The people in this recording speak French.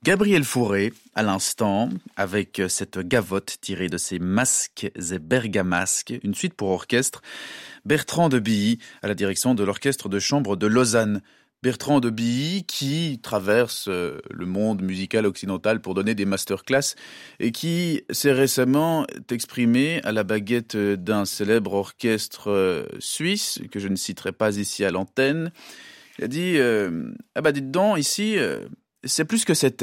Gabriel Fauré, à l'instant, avec cette gavotte tirée de ses Masques et Bergamasques, une suite pour orchestre. Bertrand de Billy, à la direction de l'Orchestre de chambre de Lausanne. Bertrand de Billy qui traverse le monde musical occidental pour donner des masterclass et qui s'est récemment exprimé à la baguette d'un célèbre orchestre suisse que je ne citerai pas ici à l'antenne. Il a dit « Ah bah dites donc, ici, c'est plus que c'était ».